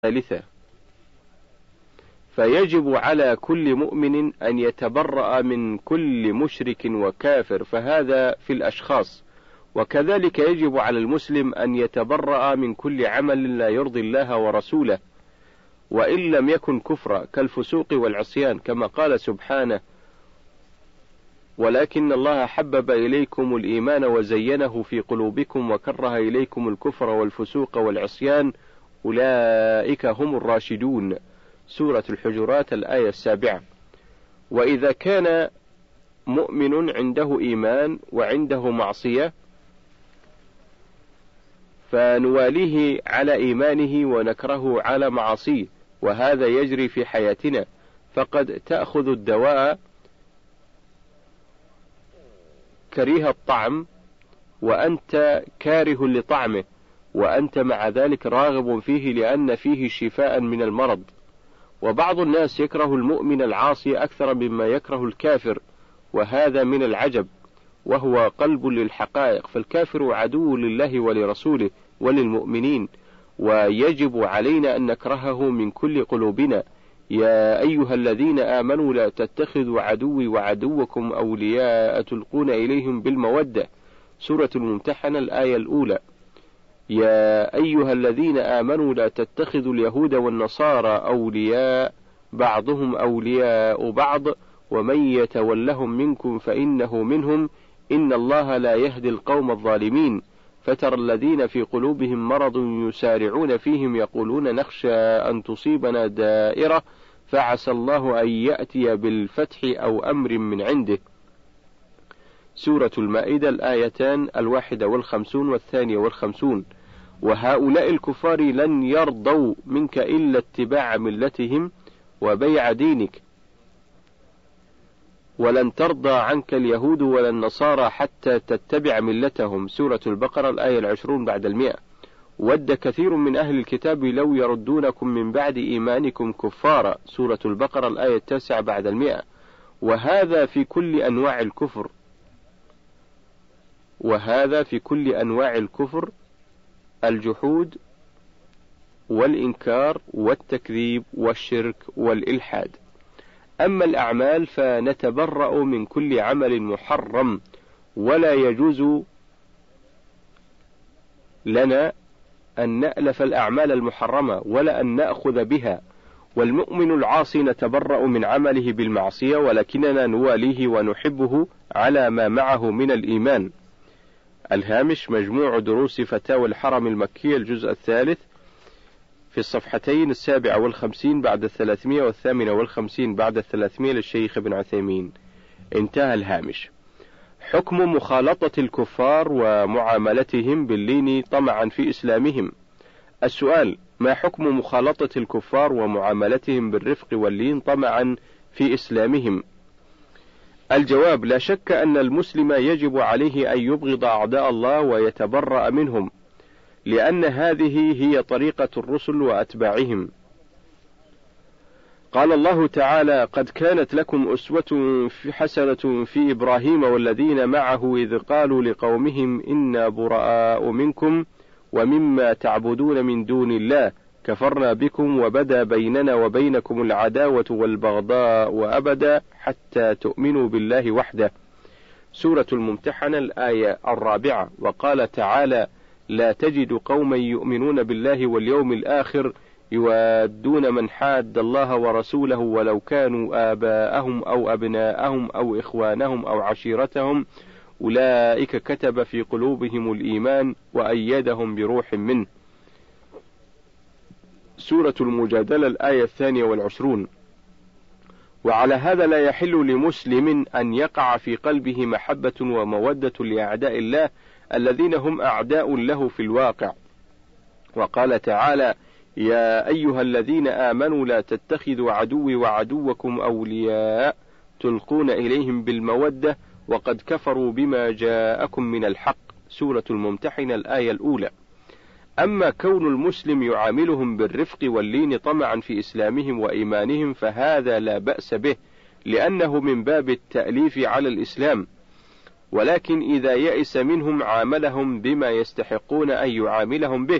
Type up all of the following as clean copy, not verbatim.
ثالثة. فيجب على كل مؤمن أن يتبرأ من كل مشرك وكافر، فهذا في الأشخاص. وكذلك يجب على المسلم أن يتبرأ من كل عمل لا يرضي الله ورسوله، وإن لم يكن كفرا كالفسوق والعصيان، كما قال سبحانه: ولكن الله حبب إليكم الإيمان وزينه في قلوبكم وكره إليكم الكفر والفسوق والعصيان أولئك هم الراشدون. سورة الحجرات الآية 7. وإذا كان مؤمن عنده إيمان وعنده معصية فنواليه على إيمانه ونكرهه على معاصيه، وهذا يجري في حياتنا. فقد تأخذ الدواء كريه الطعم وأنت كاره لطعمه، وأنت مع ذلك راغب فيه لأن فيه شفاء من المرض. وبعض الناس يكره المؤمن العاصي أكثر مما يكره الكافر، وهذا من العجب، وهو قلب للحقائق. فالكافر عدو لله ولرسوله وللمؤمنين، ويجب علينا أن نكرهه من كل قلوبنا. يا أيها الذين آمنوا لا تتخذوا عدوي وعدوكم أولياء تلقون إليهم بالمودة. سورة الممتحنة الآية الأولى. يا أيها الذين آمنوا لا تتخذوا اليهود والنصارى أولياء بعضهم أولياء بعض ومن يتولهم منكم فإنه منهم إن الله لا يهدي القوم الظالمين. فترى الذين في قلوبهم مرض يسارعون فيهم يقولون نخشى أن تصيبنا دائرة فعسى الله أن يأتي بالفتح أو أمر من عنده. سورة المائدة الآيتان 51 و52. وهؤلاء الكفار لن يرضوا منك إلا اتباع ملتهم وبيع دينك، ولن ترضى عنك اليهود ولا النصارى حتى تتبع ملتهم. سورة البقرة الآية 20 بعد 100. ود كثير من أهل الكتاب لو يردونكم من بعد إيمانكم كفارا. سورة البقرة الآية 9 بعد 100. وهذا في كل أنواع الكفر، الجحود والإنكار والتكذيب والشرك والإلحاد. أما الأعمال فنتبرأ من كل عمل محرم، ولا يجوز لنا أن نألف الأعمال المحرمة ولا أن نأخذ بها. والمؤمن العاصي نتبرأ من عمله بالمعصية، ولكننا نواليه ونحبه على ما معه من الإيمان. الهامش مجموع دروس فتاوى الحرم المكية الجزء الثالث في الصفحتين 57 بعد 300 و58 بعد 300 للشيخ ابن عثيمين. انتهى الهامش. حكم مخالطة الكفار ومعاملتهم باللين طمعا في إسلامهم. السؤال: ما حكم مخالطة الكفار ومعاملتهم بالرفق واللين طمعا في إسلامهم؟ الجواب: لا شك أن المسلم يجب عليه أن يبغض أعداء الله ويتبرأ منهم، لأن هذه هي طريقة الرسل وأتباعهم. قال الله تعالى: قد كانت لكم أسوة حسنة في إبراهيم والذين معه إذ قالوا لقومهم إنا براء منكم ومما تعبدون من دون الله كفرنا بكم وبدا بيننا وبينكم العداوة والبغضاء وأبدا حتى تؤمنوا بالله وحده. سورة الممتحنة الآية 4. وقال تعالى: لا تجد قوما يؤمنون بالله واليوم الآخر يوادون من حاد الله ورسوله ولو كانوا آباءهم أو أبناءهم أو إخوانهم أو عشيرتهم أولئك كتب في قلوبهم الإيمان وأيدهم بروح منه. سورة المجادلة الآية 22. وعلى هذا لا يحل لمسلم أن يقع في قلبه محبة ومودة لأعداء الله الذين هم أعداء له في الواقع. وقال تعالى: يا أيها الذين آمنوا لا تتخذوا عدوي وعدوكم أولياء تلقون إليهم بالمودة وقد كفروا بما جاءكم من الحق. سورة الممتحنة الآية الأولى. أما كون المسلم يعاملهم بالرفق واللين طمعا في إسلامهم وإيمانهم فهذا لا بأس به، لأنه من باب التأليف على الإسلام. ولكن إذا يئس منهم عاملهم بما يستحقون أن يعاملهم به،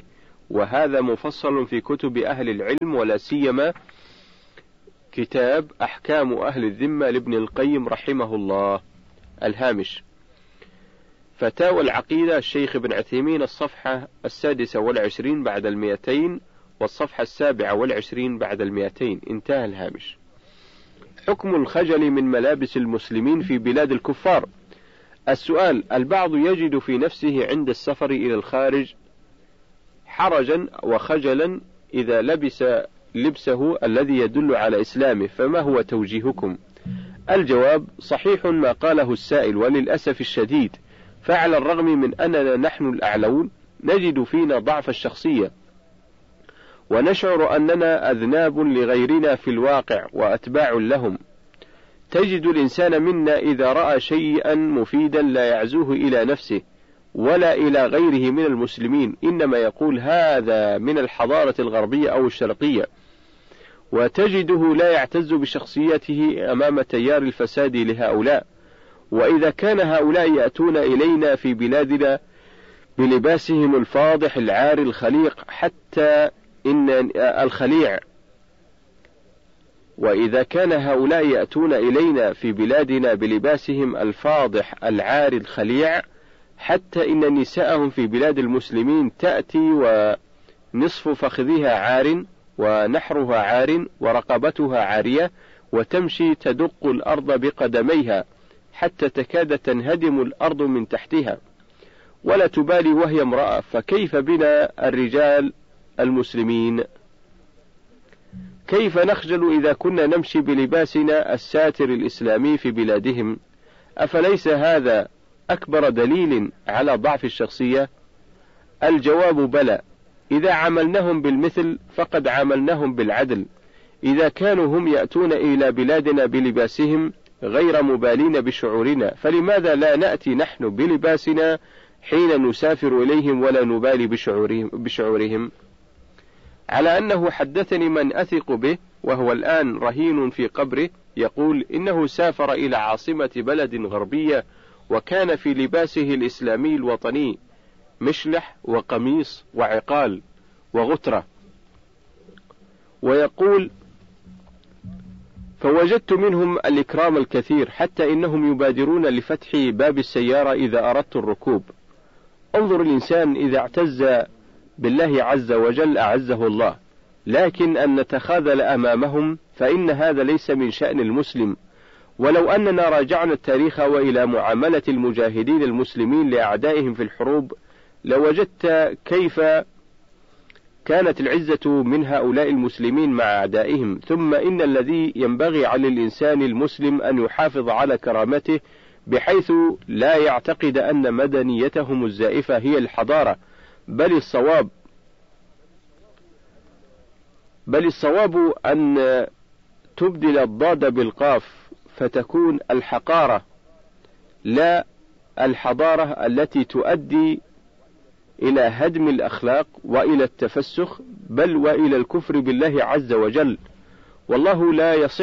وهذا مفصل في كتب أهل العلم، ولا سيما كتاب أحكام أهل الذمة لابن القيم رحمه الله. الهامش: فتاوى العقيدة الشيخ ابن عثيمين، الصفحة 26 بعد 200 والصفحة 27 بعد 200. انتهى الهامش. حكم الخجل من ملابس المسلمين في بلاد الكفار. السؤال: البعض يجد في نفسه عند السفر إلى الخارج حرجا وخجلا إذا لبس لبسه الذي يدل على إسلامه، فما هو توجيهكم؟ الجواب: صحيح ما قاله السائل، وللأسف الشديد فعلى الرغم من أننا نحن الأعلون نجد فينا ضعف الشخصية، ونشعر أننا أذناب لغيرنا في الواقع وأتباع لهم. تجد الإنسان منا إذا رأى شيئا مفيدا لا يعزوه إلى نفسه ولا إلى غيره من المسلمين، إنما يقول هذا من الحضارة الغربية أو الشرقية، وتجده لا يعتز بشخصيته أمام تيار الفساد لهؤلاء. وإذا كان هؤلاء يأتون إلينا في بلادنا بلباسهم الفاضح العاري الخليق حتى إن الخليع وإذا كان هؤلاء يأتون إلينا في بلادنا بلباسهم الفاضح العاري الخليع حتى إن نساءهم في بلاد المسلمين تأتي ونصف فخذها عار ونحرها عار ورقبتها عارية، وتمشي تدق الأرض بقدميها حتى تكاد تنهدم الأرض من تحتها، ولا تبالي وهي امرأة، فكيف بنا الرجال المسلمين؟ كيف نخجل إذا كنا نمشي بلباسنا الساتر الإسلامي في بلادهم؟ أفليس هذا أكبر دليل على ضعف الشخصية؟ الجواب: بلى، إذا عاملناهم بالمثل فقد عاملناهم بالعدل. إذا كانوا هم يأتون إلى بلادنا بلباسهم غير مبالين بشعورنا، فلماذا لا نأتي نحن بلباسنا حين نسافر إليهم ولا نبالي بشعورهم؟ على أنه حدثني من أثق به وهو الآن رهين في قبره يقول إنه سافر إلى عاصمة بلد غربية وكان في لباسه الإسلامي الوطني مشلح وقميص وعقال وغترة، ويقول: فوجدت منهم الإكرام الكثير حتى إنهم يبادرون لفتح باب السيارة إذا أردت الركوب. انظر الإنسان إذا اعتز بالله عز وجل أعزه الله، لكن أن نتخاذل أمامهم فإن هذا ليس من شأن المسلم. ولو أننا راجعنا التاريخ وإلى معاملة المجاهدين المسلمين لأعدائهم في الحروب لوجدت كيف كانت العزة من هؤلاء المسلمين مع أعدائهم. ثم إن الذي ينبغي على الإنسان المسلم أن يحافظ على كرامته بحيث لا يعتقد أن مدنيتهم الزائفة هي الحضارة، بل الصواب أن تبدل الضاد بالقاف فتكون الحقارة لا الحضارة التي تؤدي إلى هدم الأخلاق وإلى التفسخ بل وإلى الكفر بالله عز وجل. والله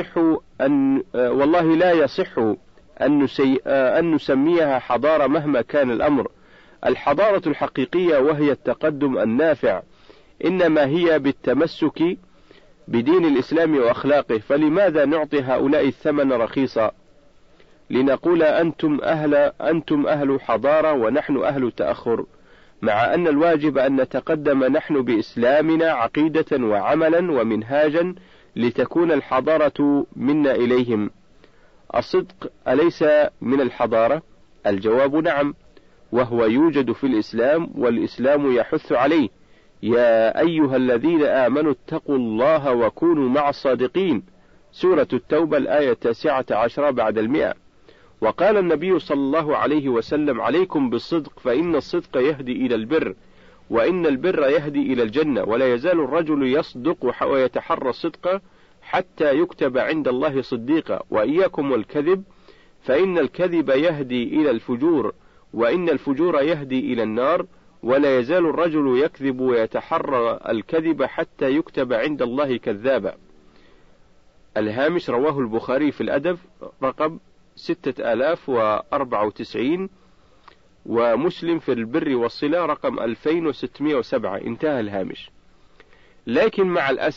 لا يصح أن نسميها حضارة مهما كان الأمر. الحضارة الحقيقية وهي التقدم النافع إنما هي بالتمسك بدين الإسلام وأخلاقه. فلماذا نعطي هؤلاء الثمن رخيصا لنقول أنتم أهل حضارة ونحن أهل تأخر، مع أن الواجب أن نتقدم نحن بإسلامنا عقيدة وعملا ومنهاجا لتكون الحضارة منا إليهم. الصدق أليس من الحضارة؟ الجواب: نعم، وهو يوجد في الإسلام والإسلام يحث عليه. يا أيها الذين آمنوا اتقوا الله وكونوا مع الصادقين، سورة التوبة الآية 19 بعد 100. وقال النبي صلى الله عليه وسلم: عليكم بالصدق فإن الصدق يهدي إلى البر، وإن البر يهدي إلى الجنة، ولا يزال الرجل يصدق ويتحرى الصدق حتى يكتب عند الله صديقا. وإياكم والكذب فإن الكذب يهدي إلى الفجور، وإن الفجور يهدي إلى النار، ولا يزال الرجل يكذب ويتحرى الكذب حتى يكتب عند الله كذابا. الهامش: رواه البخاري في الأدب رقم 6094، ومسلم في البر والصلة رقم 2607. انتهى الهامش. لكن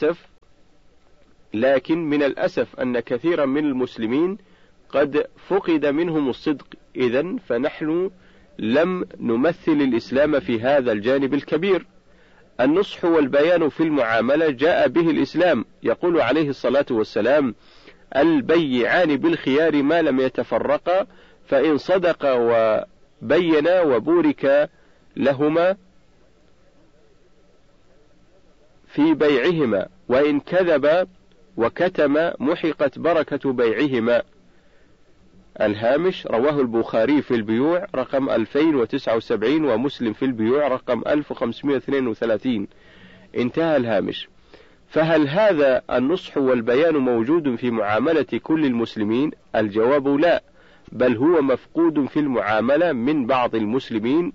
من الأسف أن كثيرا من المسلمين قد فقد منهم الصدق، إذن فنحن لم نمثل الإسلام في هذا الجانب الكبير. النصح والبيان في المعاملة جاء به الإسلام، يقول عليه الصلاة والسلام: البيعان بالخيار ما لم يتفرقا، فإن صدقا وبينا وبورك لهما في بيعهما، وإن كذبا وكتم محقت بركة بيعهما. الهامش: رواه البخاري في البيوع رقم 2079 ومسلم في البيوع رقم 1532. انتهى الهامش. فهل هذا النصح والبيان موجود في معاملة كل المسلمين؟ الجواب لا، بل هو مفقود في المعاملة من بعض المسلمين،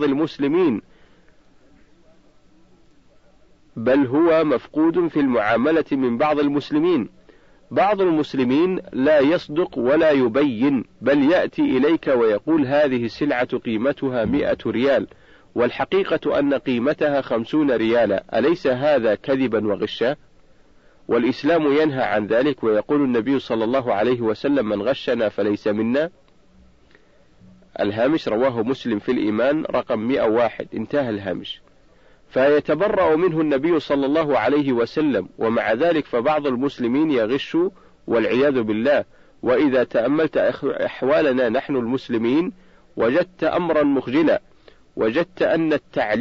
بعض المسلمين لا يصدق ولا يبين، بل يأتي إليك ويقول هذه السلعة قيمتها 100 ريال، والحقيقة أن قيمتها 50 ريالا. أليس هذا كذبا وغشا؟ والإسلام ينهى عن ذلك، ويقول النبي صلى الله عليه وسلم: من غشنا فليس منا. الهامش: رواه مسلم في الإيمان رقم 101. انتهى الهامش. فيتبرأ منه النبي صلى الله عليه وسلم، ومع ذلك فبعض المسلمين يغش والعياذ بالله. وإذا تأملت أحوالنا نحن المسلمين وجدت أمرا مخجلا، وجدت أن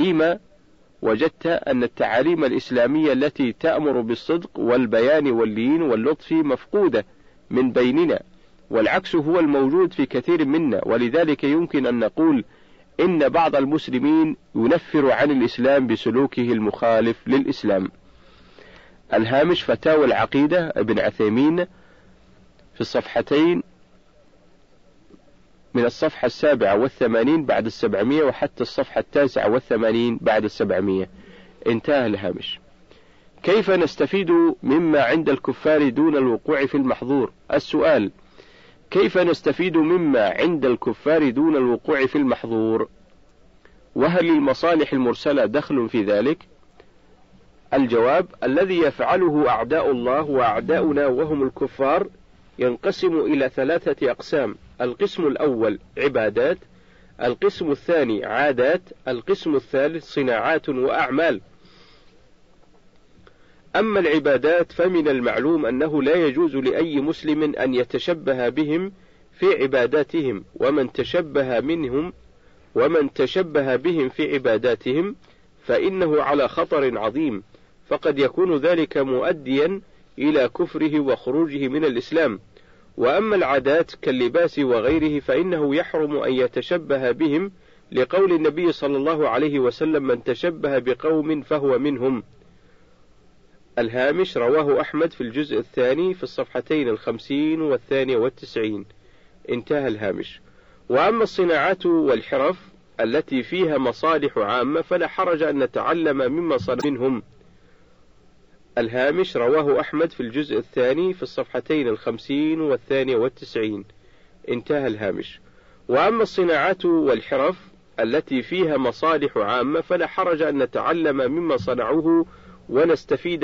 التعاليم الإسلامية التي تأمر بالصدق والبيان واللين واللطف مفقودة من بيننا، والعكس هو الموجود في كثير منا. ولذلك يمكن أن نقول إن بعض المسلمين ينفر عن الإسلام بسلوكه المخالف للإسلام. الهامش: فتاوى العقيدة ابن عثيمين في الصفحتين من الصفحة 87 بعد 700 وحتى الصفحة 89 بعد 700. انتهى الهامش. كيف نستفيد مما عند الكفار دون الوقوع في المحظور؟ السؤال: كيف نستفيد مما عند الكفار دون الوقوع في المحظور؟ وهل للمصالح المرسلة دخل في ذلك؟ الجواب: الذي يفعله أعداء الله وأعداؤنا وهم الكفار ينقسم إلى 3 أقسام: القسم الأول عبادات، القسم الثاني عادات، القسم الثالث صناعات وأعمال. أما العبادات فمن المعلوم أنه لا يجوز لأي مسلم أن يتشبه بهم في عباداتهم، ومن تشبه بهم في عباداتهم فإنه على خطر عظيم، فقد يكون ذلك مؤديا إلى كفره وخروجه من الإسلام. وأما العادات كاللباس وغيره فإنه يحرم أن يتشبه بهم، لقول النبي صلى الله عليه وسلم: من تشبه بقوم فهو منهم. الهامش: رواه أحمد في الجزء الثاني في الصفحتين 50 و92. انتهى الهامش. وأما الصناعات والحرف التي فيها مصالح عامة فلا حرج أن نتعلم مما صنع منهم. الهامش: رواه أحمد في الجزء الثاني في الصفحتين 50 و92. انتهى الهامش. وأما الصناعات والحرف التي فيها مصالح عامة فلا حرج أن نتعلم مما صنعوه ونستفيد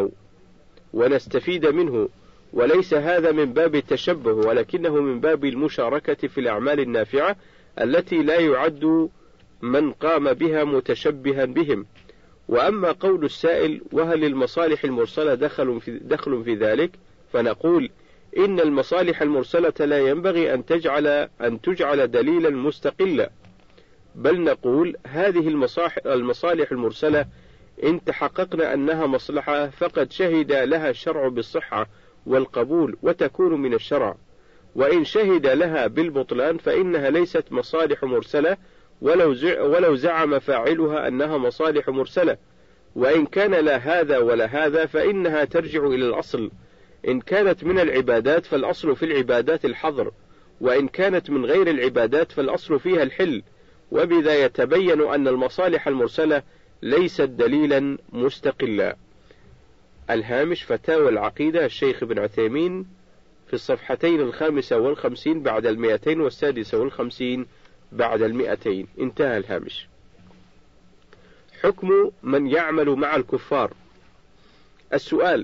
منه، وليس هذا من باب التشبه، ولكنه من باب المشاركة في الأعمال النافعة التي لا يعد من قام بها متشبها بهم. وأما قول السائل: وهل المصالح المرسلة دخل في ذلك؟ فنقول: إن المصالح المرسلة لا ينبغي أن تجعل دليلا مستقلا، بل نقول: هذه المصالح المرسلة إن تحققنا أنها مصلحة فقد شهد لها الشرع بالصحة والقبول وتكون من الشرع، وإن شهد لها بالبطلان فإنها ليست مصالح مرسلة ولو زعم فاعلها أنها مصالح مرسلة. وإن كان لا هذا ولا هذا فإنها ترجع إلى الأصل. إن كانت من العبادات فالأصل في العبادات الحظر، وإن كانت من غير العبادات فالأصل فيها الحل، وبذا يتبين أن المصالح المرسلة ليست دليلا مستقلا. الهامش: فتاوى العقيدة الشيخ ابن عثيمين في الصفحتين 55 بعد 256 بعد 200. انتهى الهامش. حكم من يعمل مع الكفار. السؤال: